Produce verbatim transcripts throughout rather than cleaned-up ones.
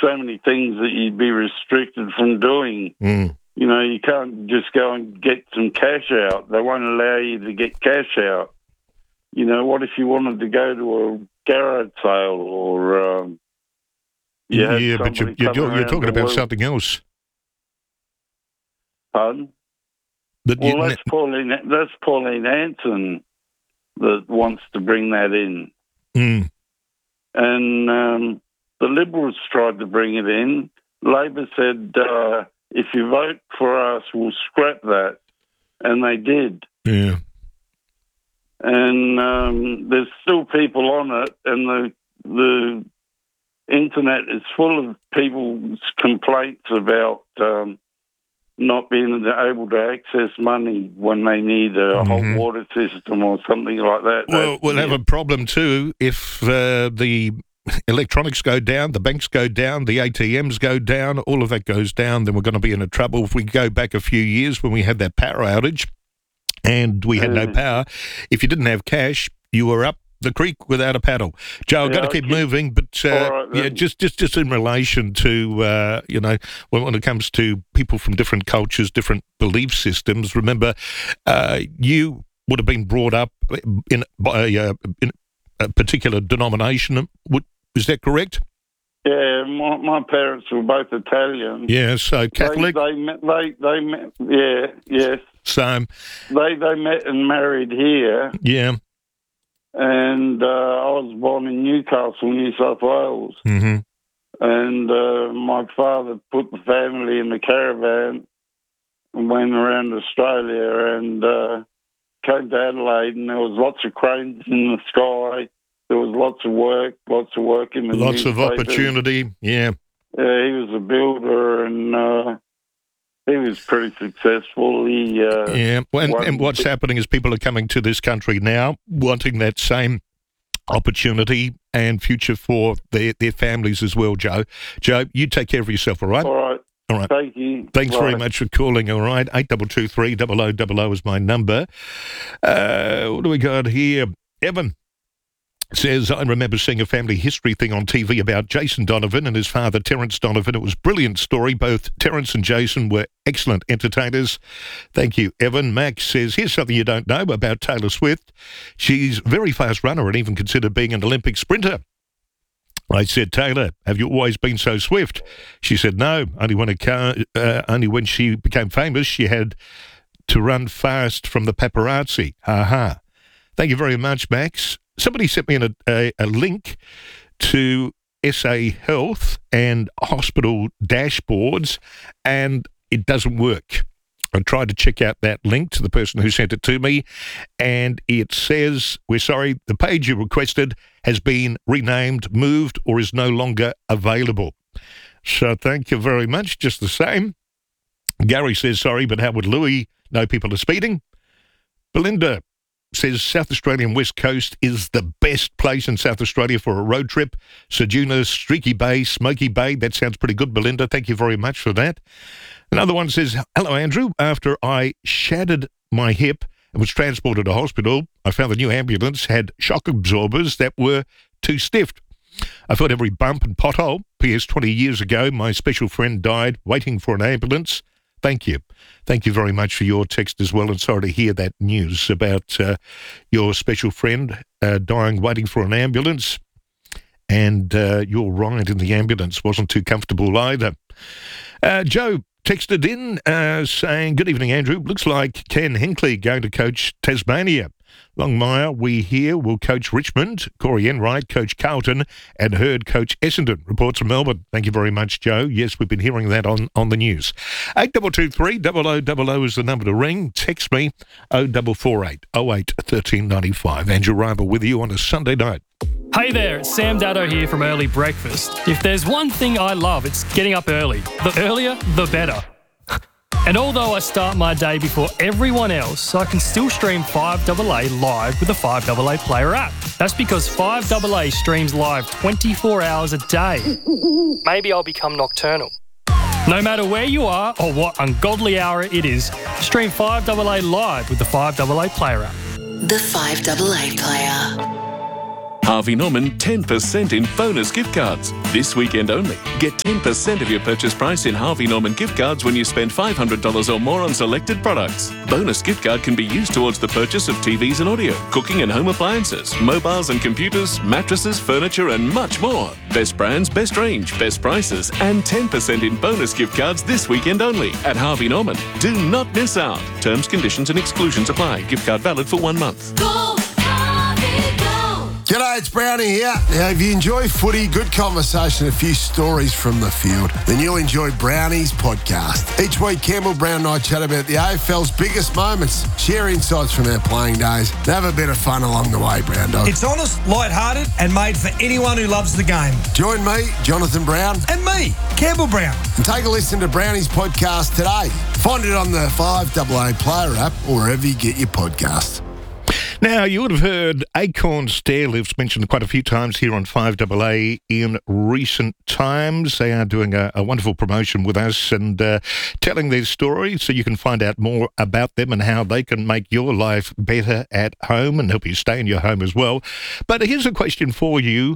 so many things that you'd be restricted from doing. Mm. You know, you can't just go and get some cash out. They won't allow you to get cash out. You know, what if you wanted to go to a garage sale or... Um, you had yeah, but you're, somebody you're, coming you're around talking the about world- something else. Pardon? But Well, you, that's Pauline, that's Pauline Hanson that wants to bring that in. mm, And um, the Liberals tried to bring it in. Labor said, uh, if you vote for us, we'll scrap that. And they did. yeah. And um, there's still people on it, and the the internet is full of people's complaints about um, not being able to access money when they need a Mhm. hot water system or something like that. Well, That's- we'll have a problem too if uh, the electronics go down, the banks go down, the A T Ms go down, all of that goes down, then we're going to be in a trouble. If we go back a few years when we had that power outage and we had no Mm. power, if you didn't have cash, you were up the creek without a paddle. Joe, I've Yeah, got to keep okay. moving, but uh, All right, yeah, then. just, just just in relation to, uh, you know, when, when it comes to people from different cultures, different belief systems, remember, uh, you would have been brought up in, by a, in a particular denomination. Would, is that correct? Yeah, my, my parents were both Italian. Yeah, so Catholic, They, they met. They they met. Yeah, yes. same. They they met and married here, Yeah. and uh, I was born in Newcastle, New South Wales. Mm-hmm. And uh, my father put the family in the caravan and went around Australia and uh, came to Adelaide, and there was lots of cranes in the sky. There was lots of work, lots of work in the Lots of newspapers. opportunity. Yeah. Yeah, he was a builder, and uh, he was pretty successful. He uh, Yeah, well, and, one- and what's happening is people are coming to this country now wanting that same opportunity and future for their, their families as well, Joe. Joe, you take care of yourself, all right? All right. All right. Thank you. Thanks very Bye. much for calling, all right? eight two two three, double oh double oh is my number. Uh, what do we got here? Evan says, I remember seeing a family history thing on T V about Jason Donovan and his father, Terence Donovan. It was a brilliant story. Both Terence and Jason were excellent entertainers. Thank you, Evan. Max says, here's something you don't know about Taylor Swift. She's a very fast runner and even considered being an Olympic sprinter. I said, Taylor, have you always been so swift? She said, no, only when, it ca- uh, only when she became famous, she had to run fast from the paparazzi. Ha ha. Thank you very much, Max. Somebody sent me in a, a, a link to S A Health and hospital dashboards, and it doesn't work. I tried to check out that link to the person who sent it to me, and it says, we're sorry, the page you requested has been renamed, moved, or is no longer available. So thank you very much, just the same. Gary says, sorry, but how would Louis know people are speeding? Belinda says South Australian West Coast is the best place in South Australia for a road trip. Ceduna, Streaky Bay, Smoky Bay. That sounds pretty good, Belinda. Thank you very much for that. Another one says, hello, Andrew. After I shattered my hip and was transported to hospital, I found the new ambulance had shock absorbers that were too stiff. I felt every bump and pothole. P S twenty years ago, my special friend died waiting for an ambulance. Thank you. Thank you very much for your text as well, and sorry to hear that news about uh, your special friend uh, dying waiting for an ambulance, and uh, your ride in the ambulance wasn't too comfortable either. Uh, Joe texted in uh, saying, good evening, Andrew. Looks like Ken Hinkley going to coach Tasmania. Longmire, we hear, will coach Richmond. Corey Enright, coach Carlton, and Hurd, coach Essendon. Reports from Melbourne. Thank you very much, Joe. Yes, we've been hearing that on, on the news. eight two two three, double oh double oh is the number to ring. Text me, oh four four eight, oh eight, one three nine five. Andrew Rival with you on a Sunday night. Hey there, it's Sam Daddo here from Early Breakfast. If there's one thing I love, it's getting up early. The earlier, the better. And although I start my day before everyone else, I can still stream five A A live with the five A A Player app. That's because five A A streams live twenty-four hours a day. Maybe I'll become nocturnal. No matter where you are or what ungodly hour it is, stream five A A live with the five A A Player app. The five A A Player. Harvey Norman ten percent in bonus gift cards. This weekend only. Get ten percent of your purchase price in Harvey Norman gift cards when you spend five hundred dollars or more on selected products. Bonus gift card can be used towards the purchase of T Vs and audio, cooking and home appliances, mobiles and computers, mattresses, furniture and much more. Best brands, best range, best prices and ten percent in bonus gift cards this weekend only at Harvey Norman. Do not miss out. Terms, conditions and exclusions apply. Gift card valid for one month. Go, Harvey, go! G'day, it's Brownie here. Now, if you enjoy footy, good conversation, a few stories from the field, then you'll enjoy Brownie's podcast. Each week, Campbell Brown and I chat about the A F L's biggest moments, share insights from our playing days, and have a bit of fun along the way, Brown Dog. It's honest, light-hearted, and made for anyone who loves the game. Join me, Jonathan Brown. And me, Campbell Brown. And take a listen to Brownie's podcast today. Find it on the five A A Player app or wherever you get your podcasts. Now, you would have heard Acorn Stairlifts mentioned quite a few times here on five A A in recent times. They are doing a, a wonderful promotion with us and uh, telling their story so you can find out more about them and how they can make your life better at home and help you stay in your home as well. But here's a question for you.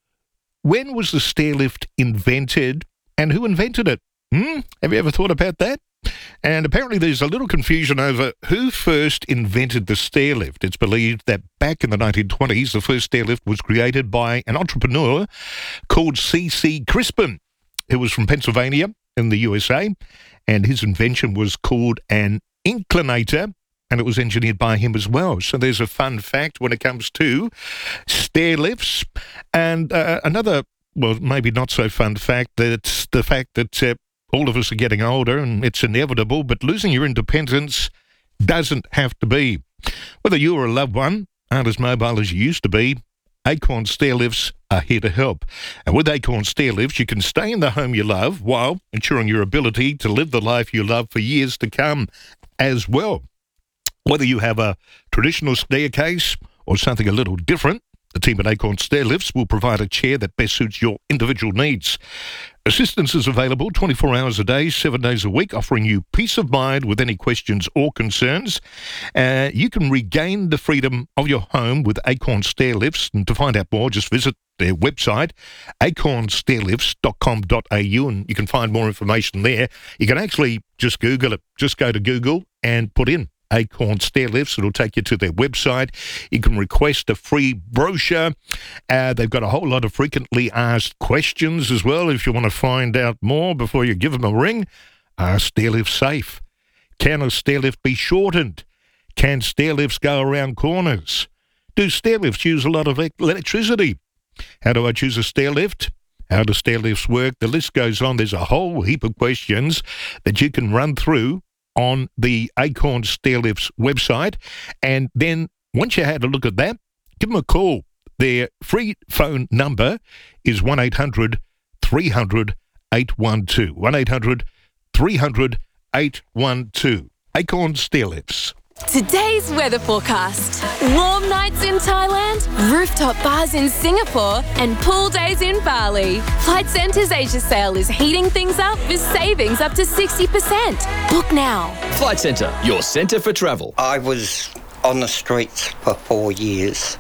When was the stairlift invented and who invented it? Hmm? Have you ever thought about that? And apparently there's a little confusion over who first invented the stairlift. It's believed that back in the nineteen twenties, the first stairlift was created by an entrepreneur called C C Crispin, who was from Pennsylvania in the U S A, and his invention was called an inclinator, and it was engineered by him as well. So there's a fun fact when it comes to stairlifts. And uh, another, well, maybe not so fun fact, that's the fact that uh, all of us are getting older and it's inevitable, but losing your independence doesn't have to be. Whether you or a loved one aren't as mobile as you used to be, Acorn Stairlifts are here to help. And with Acorn Stairlifts, you can stay in the home you love while ensuring your ability to live the life you love for years to come as well. Whether you have a traditional staircase or something a little different, the team at Acorn Stairlifts will provide a chair that best suits your individual needs. Assistance is available twenty-four hours a day, seven days a week, offering you peace of mind with any questions or concerns. Uh, you can regain the freedom of your home with Acorn Stairlifts. And to find out more, just visit their website, acorn stairlifts dot com dot a u, and you can find more information there. You can actually just Google it. Just go to Google and put in Acorn Stairlifts. It'll take you to their website. You can request a free brochure. Uh, they've got a whole lot of frequently asked questions as well. If you want to find out more before you give them a ring, are stairlifts safe? Can a stairlift be shortened? Can stairlifts go around corners? Do stairlifts use a lot of electricity? How do I choose a stairlift? How do stairlifts work? The list goes on. There's a whole heap of questions that you can run through on the Acorn Stairlifts website. And then once you had a look at that, give them a call. Their free phone number is one eight hundred three hundred eight one two. one eight hundred three hundred eight one two. Acorn Stairlifts. Today's weather forecast. Warm nights in Thailand, rooftop bars in Singapore, and pool days in Bali. Flight Centre's Asia sale is heating things up with savings up to sixty percent. Book now. Flight Centre, your centre for travel. I was on the streets for four years.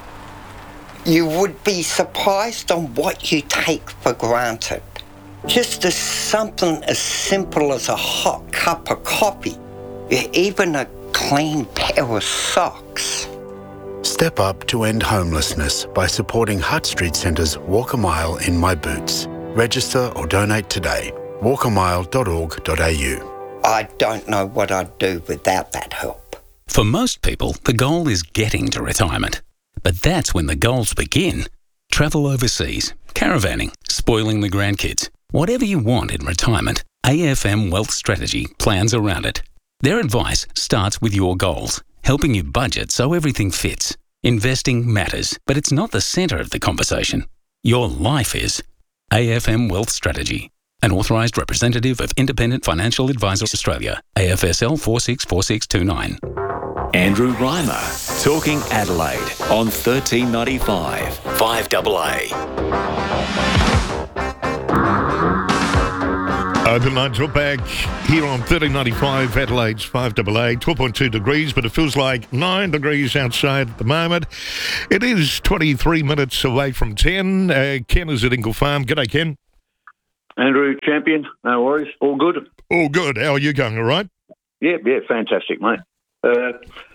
You would be surprised on what you take for granted. Just as something as simple as a hot cup of coffee, even a clean pair of socks. Step up to end homelessness by supporting Hutt Street Centre's Walk a Mile in My Boots. Register or donate today. walk a mile dot org dot a u. I don't know what I'd do without that help. For most people, the goal is getting to retirement. But that's when the goals begin. Travel overseas, caravanning, spoiling the grandkids. Whatever you want in retirement, A F M Wealth Strategy plans around it. Their advice starts with your goals, helping you budget so everything fits. Investing matters, but it's not the centre of the conversation. Your life is. A F M Wealth Strategy, an authorised representative of Independent Financial Advisors Australia, A F S L four six four six two nine. Andrew Reimer, Talking Adelaide on thirteen ninety-five, five A A. Open lines are back here on thirteen ninety-five, Adelaide's five A A, twelve point two degrees, but it feels like nine degrees outside at the moment. It is twenty-three minutes away from ten. Uh, Ken is at Ingle Farm. G'day, Ken. Andrew, champion. No worries. All good. All good. How are you going, all right? Yeah, yeah, fantastic, mate. Uh,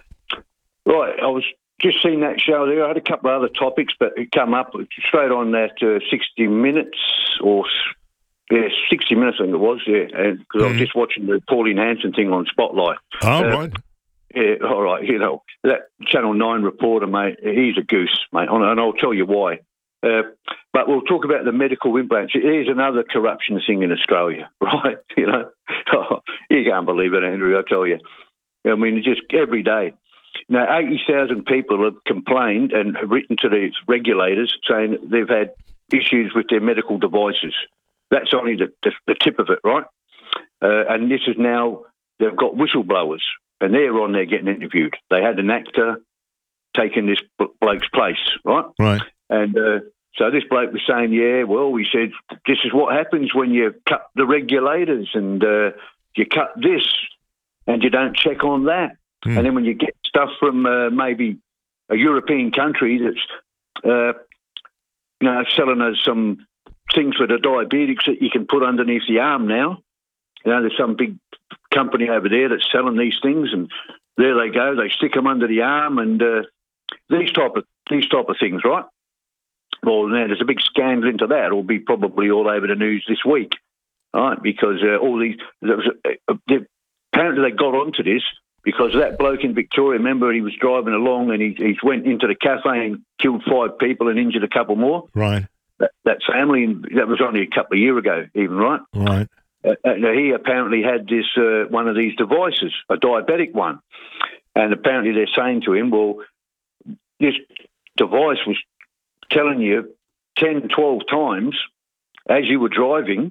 right, I was just seeing that show there. I had a couple of other topics, but it come up straight on that uh, sixty minutes or... Yeah, sixty minutes, I think it was, yeah, because mm. I was just watching the Pauline Hanson thing on Spotlight. Oh, uh, right. Yeah, all right, you know, that Channel nine reporter, mate, he's a goose, mate, and I'll tell you why. Uh, but we'll talk about the medical implants. Here's another corruption thing in Australia, right? You know, you can't believe it, Andrew, I tell you. I mean, just every day. Now, eighty thousand people have complained and have written to the regulators saying they've had issues with their medical devices. That's only the, the, the tip of it, right? Uh, and this is now, they've got whistleblowers, and they're on there getting interviewed. They had an actor taking this bloke's place, right? Right. And uh, so this bloke was saying, yeah, well, we said, this is what happens when you cut the regulators and uh, you cut this and you don't check on that. Mm. And then when you get stuff from uh, maybe a European country that's, uh, you know, selling us some things for the diabetics that you can put underneath the arm now. You know, there's some big company over there that's selling these things, and there they go. They stick them under the arm, and uh, these type of these type of things, right? Well, now there's a big scandal into that. It'll be probably all over the news this week, right? Because uh, all these there was a, a, they, apparently they got onto this because that bloke in Victoria. Remember, he was driving along and he he went into the cafe and killed five people and injured a couple more. Right. That, that family, that was only a couple of years ago, even, right? Right. Uh, he apparently had this uh, one of these devices, a diabetic one, and apparently they're saying to him, well, this device was telling you ten, twelve times as you were driving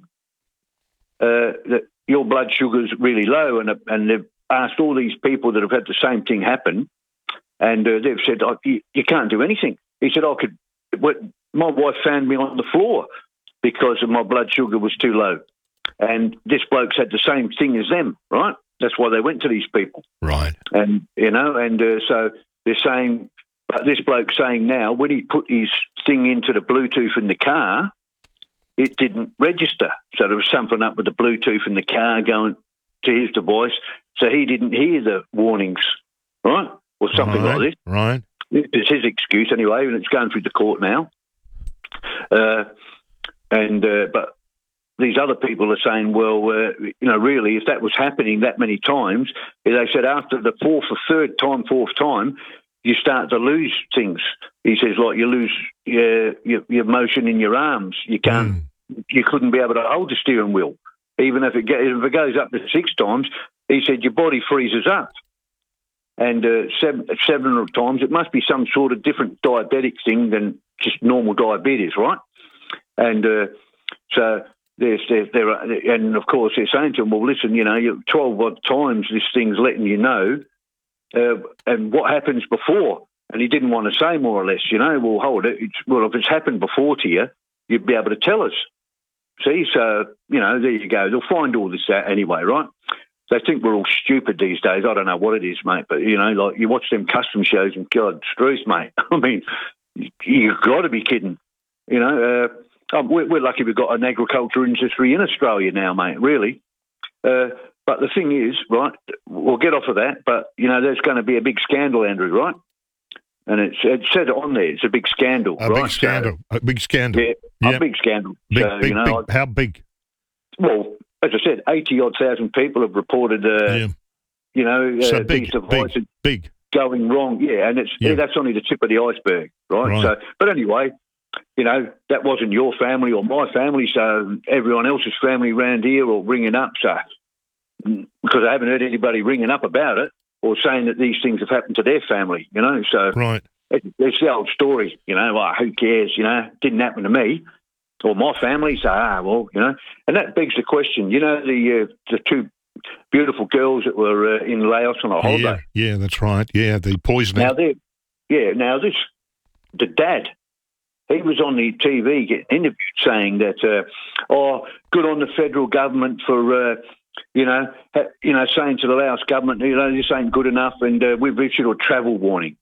uh, that your blood sugar's really low, and, and they've asked all these people that have had the same thing happen, and uh, they've said, oh, you, you can't do anything. He said, I could... What, my wife found me on the floor because of my blood sugar was too low. And this bloke's had the same thing as them, right? That's why they went to these people. Right. And, you know, and uh, so they're saying, but this bloke's saying now, when he put his thing into the Bluetooth in the car, it didn't register. So there was something up with the Bluetooth in the car going to his device. So he didn't hear the warnings, right? Or something right, like this. Right. It's his excuse anyway, and it's going through the court now. Uh, and uh, but these other people are saying, well, uh, you know, really, if that was happening that many times, they said after the fourth or third time, fourth time, you start to lose things. He says, like you lose your your, your motion in your arms. You can't, mm. you couldn't be able to hold the steering wheel, even if it, if it goes up to six times. He said your body freezes up. And uh, seven, seven times, it must be some sort of different diabetic thing than just normal diabetes, right? And uh, so there's, there's, there are, and of course they're saying to them, well, listen, you know, you twelve odd times this thing's letting you know, uh, and what happens before? And he didn't want to say more or less, you know, well, hold it. It's, well, if it's happened before to you, you'd be able to tell us. See, so, you know, there you go. They'll find all this out anyway, right? They think we're all stupid these days. I don't know what it is, mate, but, you know, like you watch them custom shows and, God, Struth, mate. I mean, you, you've got to be kidding. You know, uh, um, we're, we're lucky we've got an agriculture industry in Australia now, mate, really. Uh, but the thing is, right, we'll get off of that, but, you know, there's going to be a big scandal, Andrew, right? And it's, it's said on there, it's a big scandal, a right? big scandal, so, a big scandal. Yeah, yep. a big scandal. Big, so, big, you know, big. How big? Well, as I said, eighty-odd thousand people have reported, uh, yeah. you know, so uh, big, these devices big, big. going wrong. Yeah, and it's yeah. Yeah, that's only the tip of the iceberg, right? right? So, but anyway, you know, that wasn't your family or my family, so everyone else's family around here or ringing up, so because I haven't heard anybody ringing up about it or saying that these things have happened to their family, you know, so right. It's, it's the old story, you know, well, who cares, you know, it didn't happen to me. Or my family, so, ah, well, you know. And that begs the question, you know, the uh, the two beautiful girls that were uh, in Laos on a holiday. Yeah, yeah, that's right. Yeah, the poisoning. Now, they're, yeah, now this, the dad he was on the T V getting interviewed saying that, uh, oh, good on the federal government for, uh, you know, ha- you know, saying to the Laos government, you know, this ain't good enough, and uh, we've issued a travel warning.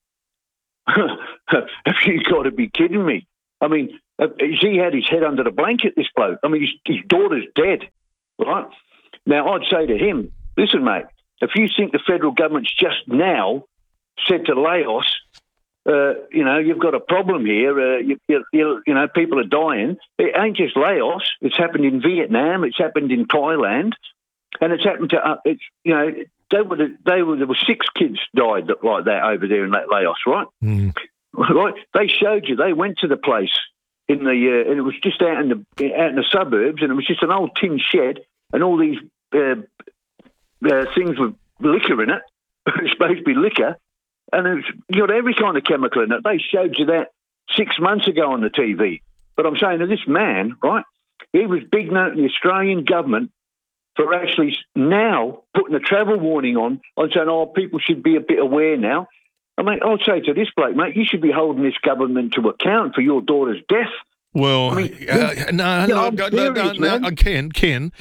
Have you got to be kidding me? I mean, he had his head under the blanket, this bloke. I mean, his, his daughter's dead, right? Now, I'd say to him, listen, mate, if you think the federal government's just now said to Laos, uh, you know, you've got a problem here, uh, you, you, you, you know, people are dying, it ain't just Laos. It's happened in Vietnam, it's happened in Thailand, and it's happened to, uh, it's, you know, they were, they were, there were six kids died like that over there in Laos, right? Mm. Right? They showed you, they went to the place in the, uh, and it was just out in the out in the suburbs, and it was just an old tin shed, and all these uh, uh, things with liquor in it. It's supposed to be liquor, and it was, you got every kind of chemical in it. They showed you that six months ago on the T V. But I'm saying to this man, right, he was big note in the Australian government for actually now putting a travel warning on, on saying, oh, people should be a bit aware now. I mean, I'd say to this bloke, mate, you should be holding this government to account for your daughter's death. Well, I mean, uh, no, no, no, no, no, no, no, Ken, Ken,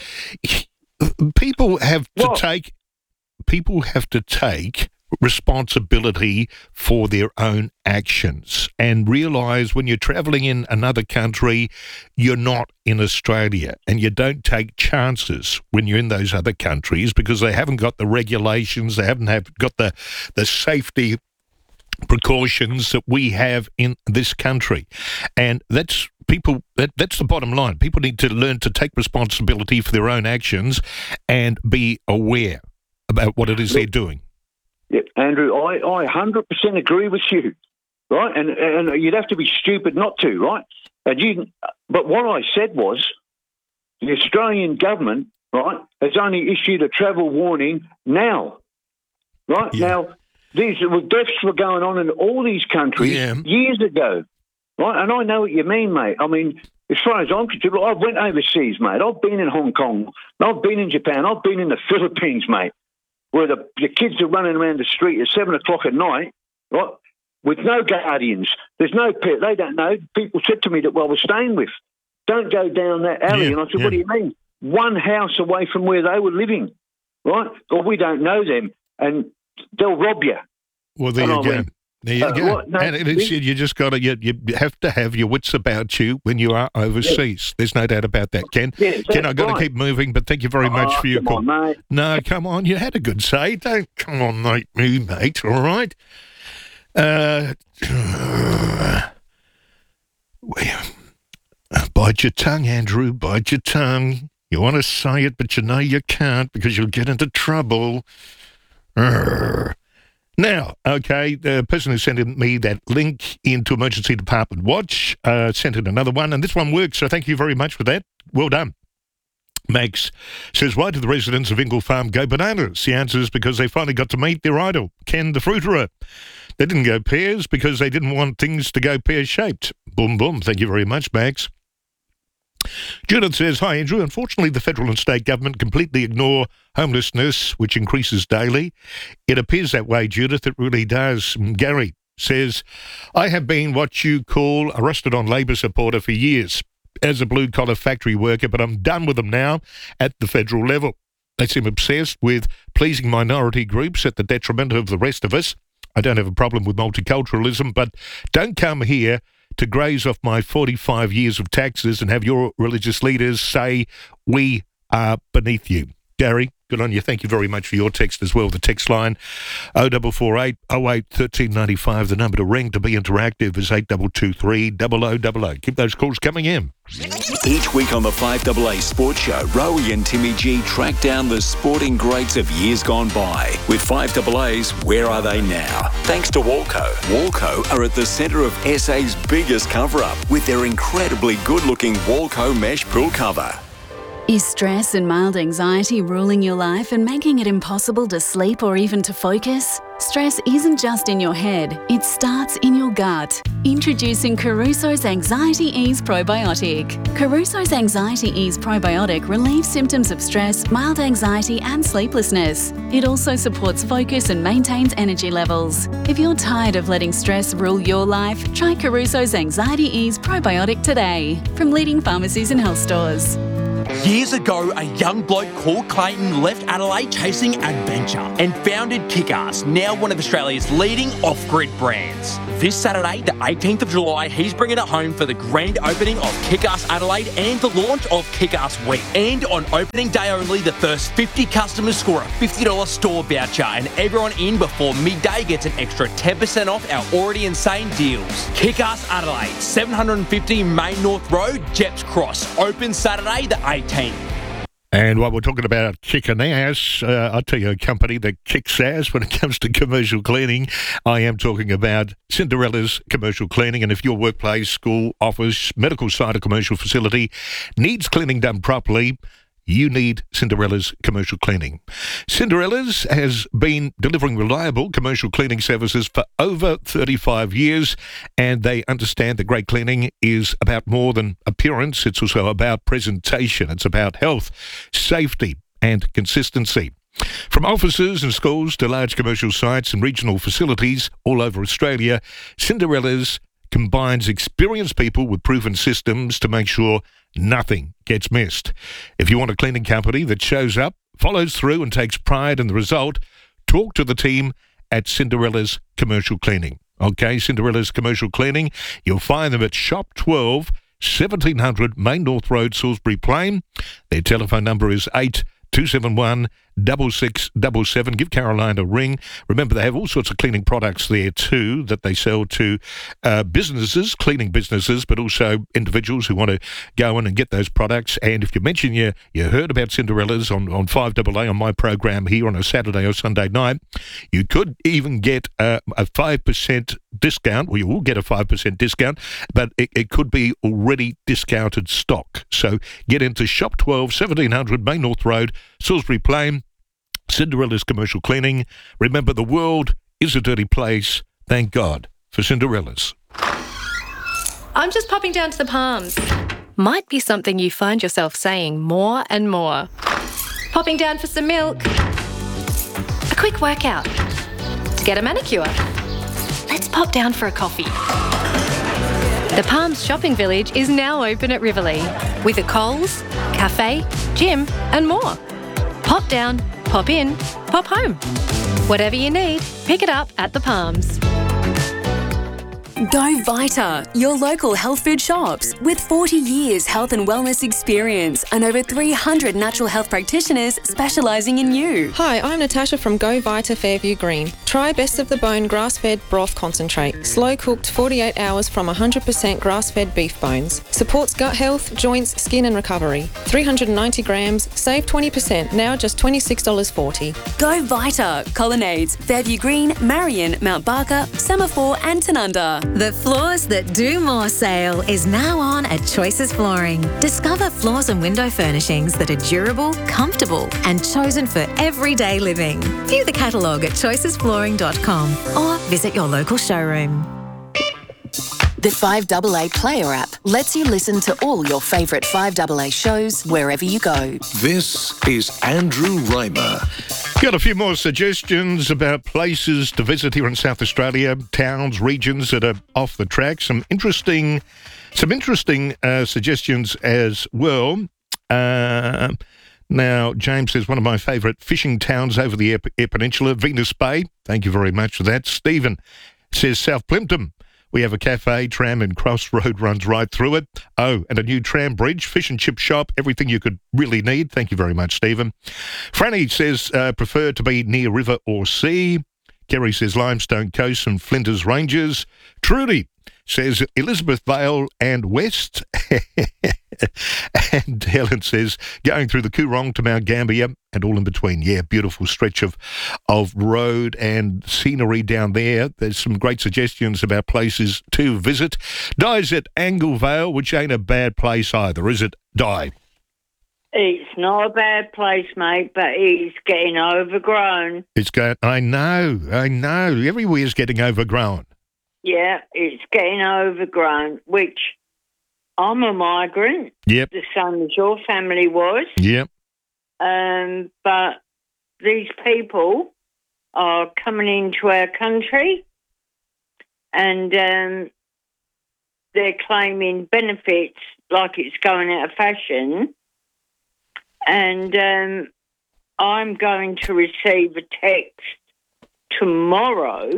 people have to What? take, people have to take responsibility for their own actions and realise when you're travelling in another country, you're not in Australia, and you don't take chances when you're in those other countries because they haven't got the regulations, they haven't have got the, the safety precautions that we have in this country. And that's people that, that's the bottom line. People need to learn to take responsibility for their own actions and be aware about what it is they're doing. Yeah, Andrew, I, I one hundred percent agree with you, right? And and you'd have to be stupid not to, right? And you, but what I said was the Australian government, right, has only issued a travel warning now, right? Yeah. Now, these well, deaths were going on in all these countries Yeah. years ago, right? And I know what you mean, mate. I mean, as far as I'm concerned, I went overseas, mate. I've been in Hong Kong. I've been in Japan. I've been in the Philippines, mate, where the, the kids are running around the street at seven o'clock at night, right, with no guardians. There's no pet. They don't know. People said to me that, well, we're staying with, don't go down that alley. Yeah, and I said, yeah. what do you mean? One house away from where they were living, right? Or we don't know them, and they'll rob you. Well, there And you I go. went, There you uh, go. what? No, and it is, you just got to, you, you have to have your wits about you when you are overseas. There's no doubt about that, Ken. Yeah, Ken, that's I've got to right. keep moving, but thank you very much Oh, for your come call. on, mate. No, come on. You had a good say. Don't come on, mate, me, mate, all right? Uh, well, bite your tongue, Andrew, bite your tongue. You want to say it, but you know you can't because you'll get into trouble. Urgh. Now, okay, the person who sent in me that link into Emergency Department Watch uh, sent in another one, and this one works, so thank you very much for that. Well done. Max says, why did the residents of Ingle Farm go bananas? The answer is because they finally got to meet their idol, Ken the fruiterer. They didn't go pears because they didn't want things to go pear-shaped. Boom, boom. Thank you very much, Max. Judith says, hi, Andrew. Unfortunately, the federal and state government completely ignore homelessness, which increases daily. It appears that way, Judith. It really does. Gary says, I have been what you call a rusted-on Labor supporter for years as a blue-collar factory worker, but I'm done with them now at the federal level. They seem obsessed with pleasing minority groups at the detriment of the rest of us. I don't have a problem with multiculturalism, but don't come here to graze off my forty-five years of taxes and have your religious leaders say we are beneath you. Gary, good on you. Thank you very much for your text as well. The text line oh four four eight oh eight one three nine five. The number to ring to be interactive is eight two two three oh oh oh oh. Keep those calls coming in. Each week on the five A A Sports Show, Rowie and Timmy G track down the sporting greats of years gone by. With five A A's, where are they now? Thanks to Walco. Walco are at the centre of S A's biggest cover-up with their incredibly good-looking Walco mesh pool cover. Is stress and mild anxiety ruling your life and making it impossible to sleep or even to focus? Stress isn't just in your head, it starts in your gut. Introducing Caruso's Anxiety Ease Probiotic. Caruso's Anxiety Ease Probiotic relieves symptoms of stress, mild anxiety and sleeplessness. It also supports focus and maintains energy levels. If you're tired of letting stress rule your life, try Caruso's Anxiety Ease Probiotic today from leading pharmacies and health stores. Years ago, a young bloke called Clayton left Adelaide chasing adventure and founded Kick-Ass, now one of Australia's leading off-grid brands. This Saturday, the eighteenth of July, he's bringing it home for the grand opening of Kick-Ass Adelaide and the launch of Kick-Ass Week. And on opening day only, the first fifty customers score a fifty dollars store voucher, and everyone in before midday gets an extra ten percent off our already insane deals. Kick-Ass Adelaide, seven fifty Main North Road, Jeps Cross. Open Saturday, the eighteenth. And while we're talking about kicking ass, uh, I'll tell you a company that kicks ass when it comes to commercial cleaning. I am talking about Cinderella's Commercial Cleaning. And if your workplace, school, office, medical site or commercial facility needs cleaning done properly, you need Cinderella's Commercial Cleaning. Cinderella's has been delivering reliable commercial cleaning services for over thirty-five years, and they understand that great cleaning is about more than appearance. It's also about presentation. It's about health, safety, and consistency. From offices and schools to large commercial sites and regional facilities all over Australia, Cinderella's combines experienced people with proven systems to make sure nothing gets missed. If you want a cleaning company that shows up, follows through and takes pride in the result, talk to the team at Cinderella's Commercial Cleaning. Okay, Cinderella's Commercial Cleaning, you'll find them at Shop twelve, seventeen hundred Main North Road, Salisbury Plain. Their telephone number is eight two seven one, six six seven seven. Give Caroline a ring. Remember, they have all sorts of cleaning products there too that they sell to uh, businesses, cleaning businesses, but also individuals who want to go in and get those products. And if you mention you, you heard about Cinderella's on, on five A A on my program here on a Saturday or Sunday night, you could even get uh, a five percent discount, or you will get a five percent discount, but it, it could be already discounted stock. So get into Shop twelve, seventeen hundred Main North Road, Salisbury Plain, Cinderella's Commercial Cleaning. Remember, the world is a dirty place. Thank God for Cinderella's. I'm just popping down to the Palms. Might be something you find yourself saying more and more. Popping down for some milk. A quick workout. To get a manicure. Let's pop down for a coffee. The Palms Shopping Village is now open at Riverlea with a Coles, cafe, gym and more. Pop down, pop in, pop home. Whatever you need, pick it up at the Palms. Go Vita, your local health food shops. With forty years health and wellness experience and over three hundred natural health practitioners specialising in you. Hi, I'm Natasha from Go Vita Fairview Green. Try Best of the Bone grass-fed broth concentrate. Slow-cooked forty-eight hours from one hundred percent grass-fed beef bones. Supports gut health, joints, skin and recovery. three hundred ninety grams, save twenty percent, now just twenty-six dollars forty. Go Vita, Colonnades, Fairview Green, Marion, Mount Barker, Semaphore and Tanunda. The Floors That Do More sale is now on at Choices Flooring. Discover floors and window furnishings that are durable, comfortable and chosen for everyday living. View the catalogue at choices flooring dot com or visit your local showroom. The five A A Player app lets you listen to all your favourite five A A shows wherever you go. This is Andrew Reimer. Got a few more suggestions about places to visit here in South Australia, towns, regions that are off the track. Some interesting, some interesting uh, suggestions as well. Uh, now, James says one of my favourite fishing towns over the Eyre, Eyre Peninsula, Venus Bay. Thank you very much for that. Stephen says South Plympton. We have a cafe, tram and crossroad runs right through it. Oh, and a new tram bridge, fish and chip shop, everything you could really need. Thank you very much, Stephen. Franny says uh, prefer to be near river or sea. Kerry says Limestone Coast and Flinders Ranges. Trudy says Elizabeth Vale and West. And Helen says going through the Coorong to Mount Gambier and all in between. Yeah, beautiful stretch of, of road and scenery down there. There's some great suggestions about places to visit. Di's at Anglevale, which ain't a bad place either, is it, Di? It's not a bad place, mate, but it's getting overgrown. It's going. I know. I know. Everywhere's getting overgrown. Yeah, it's getting overgrown, which I'm a migrant. Yep. The same as your family was. Yep. Um, but these people are coming into our country and um, they're claiming benefits like it's going out of fashion. And um, I'm going to receive a text tomorrow.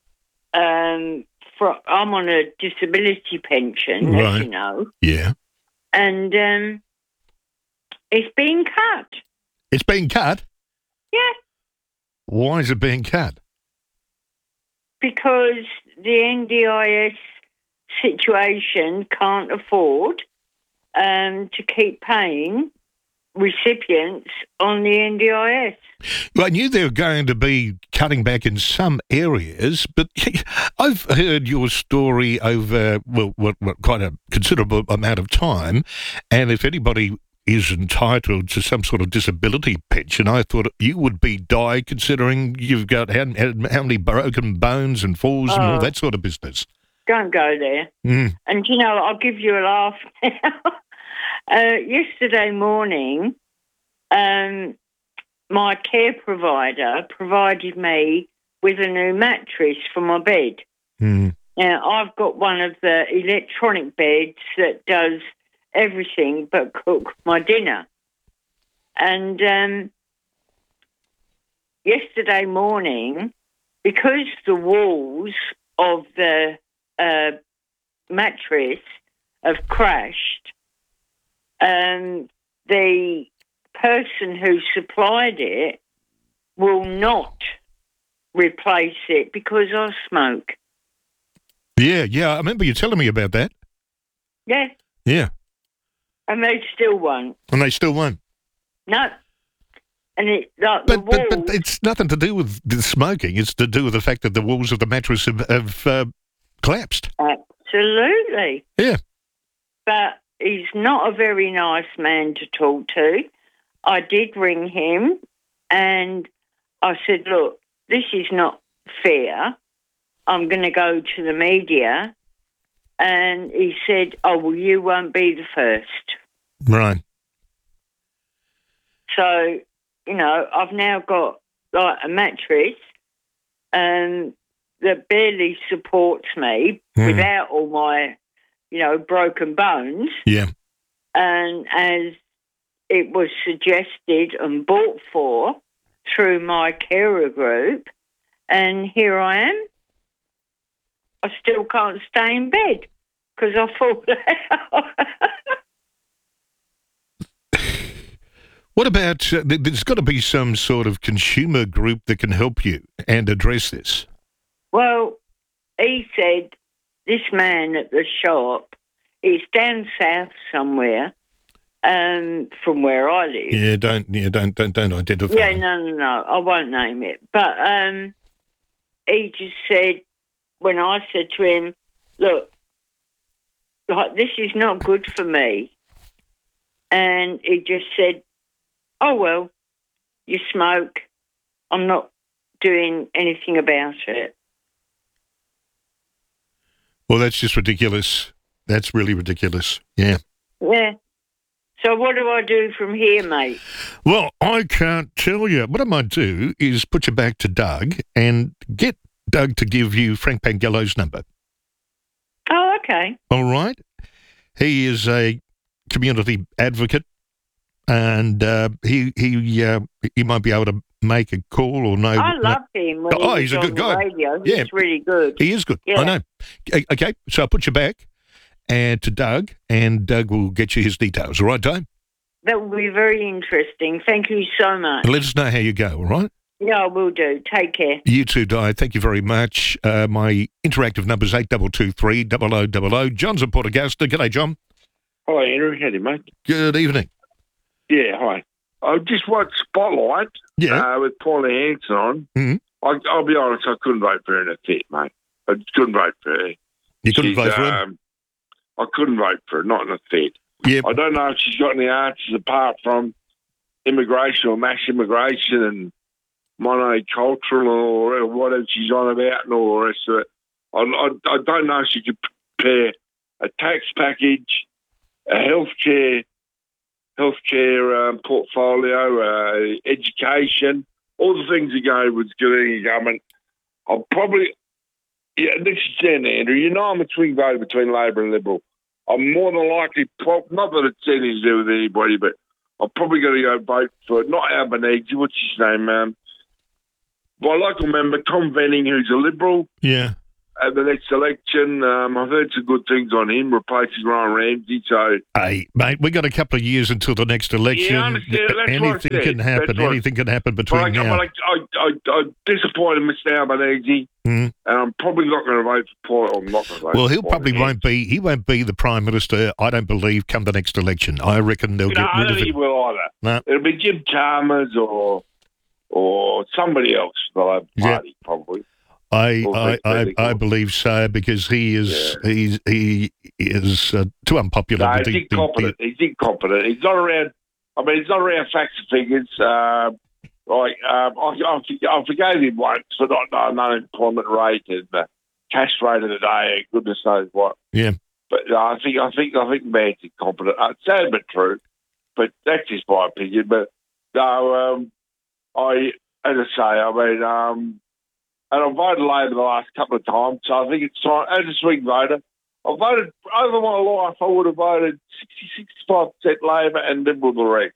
Um, for, I'm on a disability pension, Right. as you know. Yeah. And um, it's being cut. It's being cut? Yeah, Why is it being cut? because the N D I S situation can't afford um, to keep paying recipients on the N D I S. Well, I knew they were going to be cutting back in some areas, but I've heard your story over, well, what, what, quite a considerable amount of time, and if anybody is entitled to some sort of disability pension, I thought you would be die considering you've got how, how many broken bones and falls and all Oh. that sort of business. Don't go there. Mm. And, you know, I'll give you a laugh now. uh, yesterday morning, um, my care provider provided me with a new mattress for my bed. Mm. Now, I've got one of the electronic beds that does everything but cook my dinner. And um, yesterday morning, because the walls of the uh, mattress have crashed, um, the person who supplied it will not replace it because I smoke. Yeah, yeah, I remember you telling me about that. Yeah, Yeah, and they still won't. and they still won't. No. And it, like, But, the walls, but, but it's nothing to do with the smoking. It's to do with the fact that the walls of the mattress have, have uh, collapsed. absolutely. Yeah. But he's not a very nice man to talk to. I did ring him and I said, look, this is not fair. I'm going to go to the media. And he said, oh, well, you won't be the first. Right. So, you know, I've now got like a mattress um, that barely supports me Hmm. without all my, you know, broken bones. Yeah. And as it was suggested and bought for through my carer group, and here I am. I still can't stay in bed because I fall out. What about, uh, th- there's got to be some sort of consumer group that can help you and address this. Well, he said this man at the shop, he's down south somewhere um, from where I live. Yeah, don't, yeah, don't, don't, don't identify. Yeah, no, no, no, I won't name it. But um, he just said, when I said to him, look, like, this is not good for me. And he just said, oh, well, you smoke. I'm not doing anything about it. Well, that's just ridiculous. That's really ridiculous. Yeah. Yeah. So what do I do from here, mate? Well, I can't tell you. What I might do is put you back to Doug and get Doug to give you Frank Pangello's number. Oh, okay. All right? He is a community advocate, and uh, he he uh, he might be able to make a call or know. I love him when Oh, he he's was a good on guy. the radio. He's Yeah. really good. He is good. Yeah. I know. O- Okay, so I'll put you back and to Doug, and Doug will get you his details. All right, Doug? That will be very interesting. Thank you so much. And let us know how you go, all right? Yeah, I will do. Take care. You too, Di. Thank you very much. Uh, my interactive number is eight two two three, double oh double oh. John's in Port Augusta. G'day, John. Hi, Andrew. Howdy, mate. Good evening. Yeah, hi. I just watched Spotlight yeah. uh, with Paulie Hanson on. Mm-hmm. I, I'll be honest, I couldn't vote for her in a fit, mate. I couldn't vote for her. You couldn't She's, vote for him? um, I couldn't vote for her, not in a fit. Yep. I don't know if she's got any answers apart from immigration or mass immigration and monocultural or whatever she's on about and all the rest of it. I, I, I don't know if she could prepare a tax package, a healthcare, healthcare um, portfolio, uh, education, all the things that go with getting a government. I'll probably, yeah, this is it, Andrew. You know I'm a swing voter between Labor and Liberal. I'm more than likely, not that it's anything to do with anybody, but I'm probably going to go vote for, not Albanese, what's his name, um, my local member, Tom Venning, who's a Liberal. Yeah. At the next election, um, I've heard some good things on him, replacing Ryan Ramsey. So, hey, mate, we got a couple of years until the next election. Yeah, I understand. That's Anything what I said. can happen. That's what- Anything can happen between but I, now. but I, I, I, I'm disappointed in Mister Albanese, Mm. and I'm probably not going to vote for Paul. I'm not going to vote Well, for he'll Paul probably again. won't be. He won't be the prime minister. I don't believe come the next election. I reckon they'll No, get I rid don't of think he him. will either. No. It'll be Jim Chalmers or or somebody else for the Labor Yeah. Party, probably. I, Well, I, they- I, they- I believe so because he is he's, he is uh, too unpopular. No, with he's the- the- incompetent. He's incompetent. He's not around. I mean, he's not around facts and figures. Uh, like um, I, I, I forgave him once for not knowing unemployment rate and the cash rate of the day. Goodness knows what. Yeah. But no, I think I think I think the man's incompetent. Uh, It's sad but true. But that's just my opinion. But no, um, I as I say, I mean, um, and I've voted Labor the last couple of times, so I think it's time. As a swing voter, I voted over my life. I would have voted sixty, sixty-five percent Labor and Liberal the rest.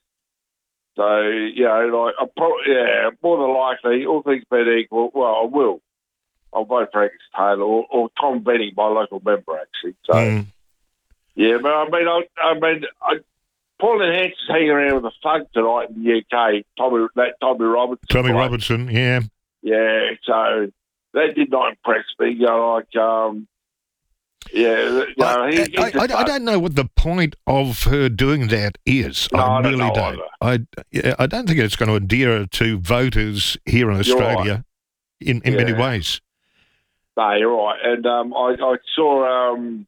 So you know, like I probably yeah, more than likely, all things being equal, well, I will. I'll vote for Angus Taylor or, or Tom Benning, my local member, actually. So Mm. yeah, but I mean, I, I mean, I, Paul Enhanced is hanging around with a thug tonight in the U K. Tommy, that Tommy Robertson. Tommy fight. Robertson, yeah. Yeah, so that did not impress me. You know, like, um, yeah, you know, he, he's I, a I, I thug. don't know what the point of her doing that is. No, I I don't really know don't. I, yeah, I don't think it's going to endear her to voters here in You're Australia in, in many Yeah. ways. No, you're right. And um, I, I saw, um,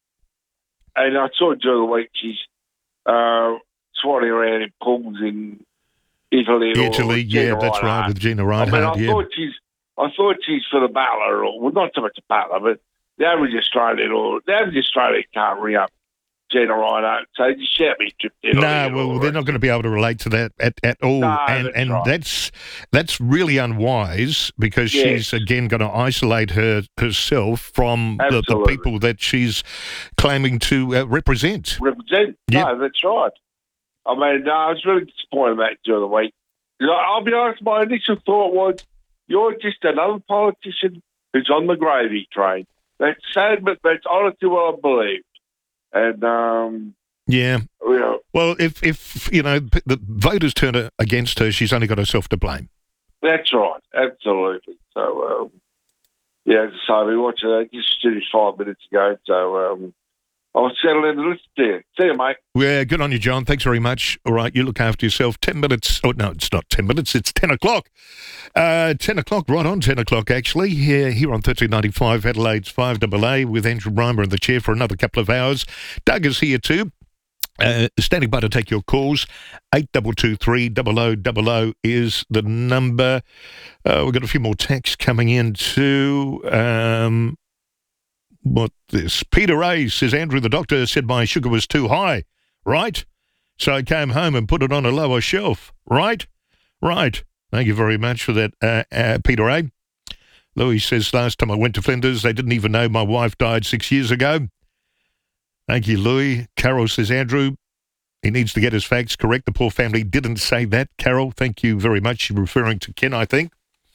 and I saw during the week she's uh, swatting around in pools in Italy. or Italy, Gina yeah, that's right, Reinhardt. with Gina I Reinhardt, mean, I yeah. thought she's, I thought she's for the battler, or well, not so much a battler, but the average Australian or the average Australian can't ring up Gina Reinhardt. So just shout me to Italy. No, well, they're not going to be able to relate to that at, at all, No, and that's and right. that's that's really unwise because Yes. she's again going to isolate her herself from the, the Absolutely. people that she's claiming to uh, represent. represent. No, that's right. I mean, no, I was really disappointed in that during the week. You know, I'll be honest, my initial thought was, you're just another politician who's on the gravy train. That's sad, but that's honestly what I believed. And, um, Yeah. you know, Well, if if you know p- the voters turn her against her, she's only got herself to blame. that's right. Absolutely. So, um, yeah, as I say, we watched that just finished five minutes ago. So, um, I'll settle in and listen to you. See you, mate. Yeah, good on you, John. Thanks very much. All right, you look after yourself. Ten minutes. Oh no, it's not ten minutes. It's ten o'clock. Uh, ten o'clock. Right on ten o'clock. Actually, here here on thirteen ninety five Adelaide's five double A with Andrew Reimer in the chair for another couple of hours. Doug is here too. Uh, standing by to take your calls. Eight double two three double o double o is the number. Uh, we've got a few more texts coming in too. Um, what this? Peter Ray says, Andrew, the doctor said my sugar was too high, right? So I came home and put it on a lower shelf, right? Right. Thank you very much for that, uh, uh, Peter Ray. Louis says, last time I went to Flinders, they didn't even know my wife died six years ago. Thank you, Louis. Carol says, Andrew, he needs to get his facts correct. The poor family didn't say that. Carol, thank you very much. You're referring to Ken, I think.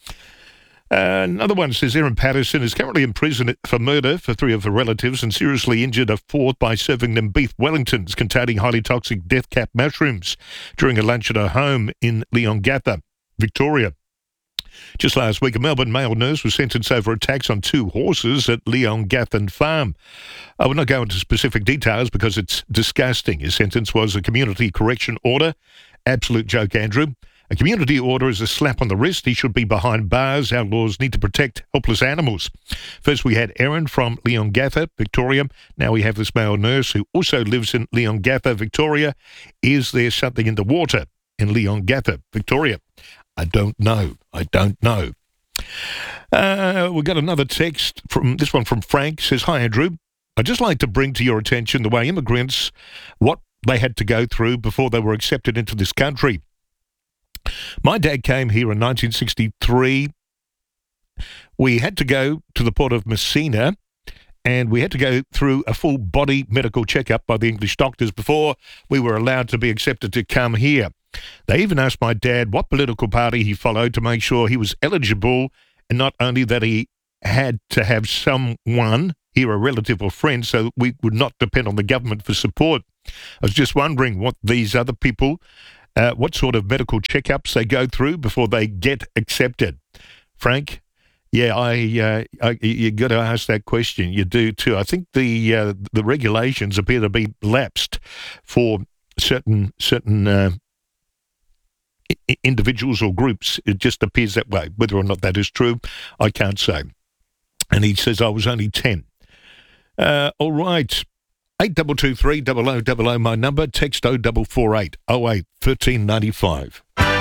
Uh, another one says, Erin Patterson is currently in prison for murder for three of her relatives and seriously injured a fourth by serving them beef Wellingtons containing highly toxic death cap mushrooms during a lunch at her home in Leongatha, Victoria. Just last week, a Melbourne male nurse was sentenced over attacks on two horses at Leongathan Farm. I will not go into specific details because it's disgusting. His sentence was a community correction order. Absolute joke, Andrew. A community order is a slap on the wrist. He should be behind bars. Our laws need to protect helpless animals. First, we had Erin from Leongatha, Victoria. Now we have this male nurse who also lives in Leongatha, Victoria. Is there something in the water in Leongatha, Victoria? I don't know. I don't know. Uh, we got another text from this one from Frank. Says, "Hi, Andrew. I'd just like to bring to your attention the way immigrants, what they had to go through before they were accepted into this country. My dad came here in nineteen sixty-three. We had to go to the port of Messina, and we had to go through a full body medical checkup by the English doctors before we were allowed to be accepted to come here. They even asked my dad what political party he followed to make sure he was eligible, and not only that, he had to have someone here, a relative or friend, so we would not depend on the government for support. I was just wondering what these other people, uh, what sort of medical checkups they go through before they get accepted." Frank, yeah, I, uh, I you got to ask that question. You do too. I think the uh, the regulations appear to be lapsed for certain certain uh, I- individuals or groups. It just appears that way. Whether or not that is true, I can't say. And he says I was only ten. Uh, all right. eight two two three, double oh double oh, my number. Text oh four four eight, oh eight, thirteen ninety-five.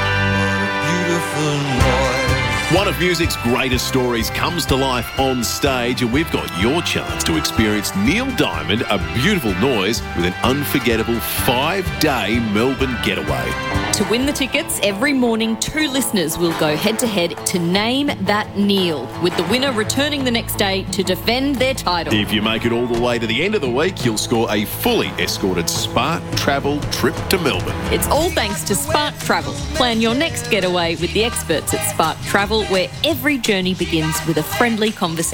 One of music's greatest stories comes to life on stage, and we've got your chance to experience Neil Diamond, A Beautiful Noise, with an unforgettable five-day Melbourne getaway. To win the tickets, every morning two listeners will go head-to-head to Name That Neil, with the winner returning the next day to defend their title. If you make it all the way to the end of the week, you'll score a fully escorted Spark Travel trip to Melbourne. It's all thanks to Spark Travel. Plan your next getaway with the experts at Spark Travel, where every journey begins with a friendly conversation.